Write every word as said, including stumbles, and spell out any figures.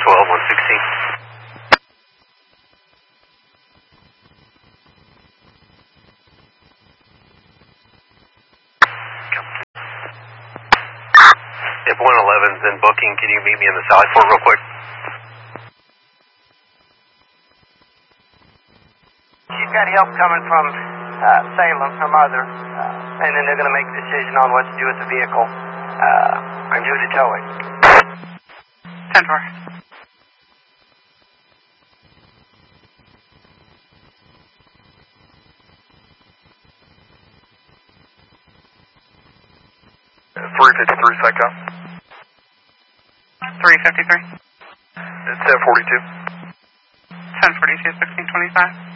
twelve, one sixteen. If one eleven's in booking, can you meet me in the Sally Port real quick? She's got help coming from uh, Salem, her mother, uh, and then they're going to make a decision on what to do with the vehicle. Uh, I'm due to tow it. ten four. three fifty-three, Psycho. three fifty-three. It's ten forty-two. ten forty-two, sixteen twenty-five.